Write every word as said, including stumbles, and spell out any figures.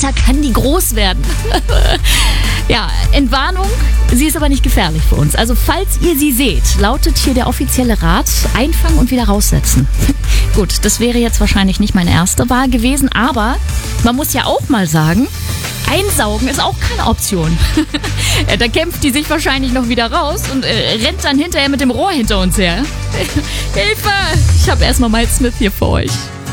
Alter, kann die groß werden. Ja, Entwarnung, sie ist aber nicht gefährlich für uns. Also falls ihr sie seht, lautet hier der offizielle Rat, einfangen und wieder raussetzen. Gut, das wäre jetzt wahrscheinlich nicht meine erste Wahl gewesen, aber man muss ja auch mal sagen, einsaugen ist auch keine Option. Ja, da kämpft die sich wahrscheinlich noch wieder raus und äh, rennt dann hinterher mit dem Rohr hinter uns her. Hilfe! Ich habe erstmal Miles Smith hier für euch.